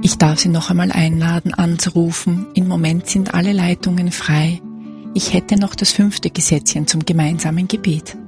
Ich darf Sie noch einmal einladen, anzurufen. Im Moment sind alle Leitungen frei. Ich hätte noch das 5. Gesetzchen zum gemeinsamen Gebet.